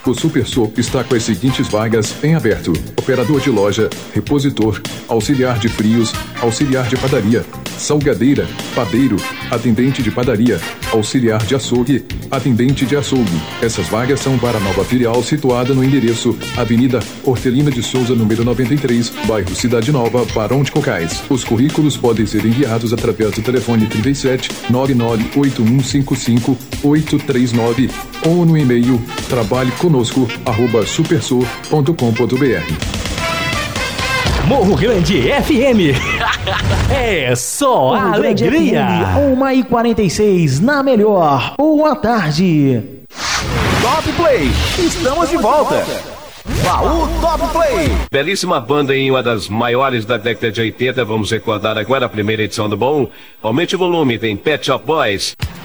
O SuperSor está com as seguintes vagas em aberto: operador de loja, repositor, auxiliar de frios, auxiliar de padaria, salgadeira, padeiro, atendente de padaria, auxiliar de açougue, atendente de açougue. Essas vagas são para a nova filial situada no endereço Avenida Hortelina de Souza, número 93, bairro Cidade Nova, Barão de Cocais. Os currículos podem ser enviados através do telefone 37 998155 839 ou no e-mail trabalheconosco@supersor.com.br. Morro Grande FM. É só Morro Grande alegria. FM, 1h46 na melhor. Boa tarde. Top Play, estamos de volta. Baú Top Play. Belíssima banda em uma das maiores da década de 80. Vamos recordar agora a primeira edição do Baú. Aumente o volume, tem Pet Shop Boys.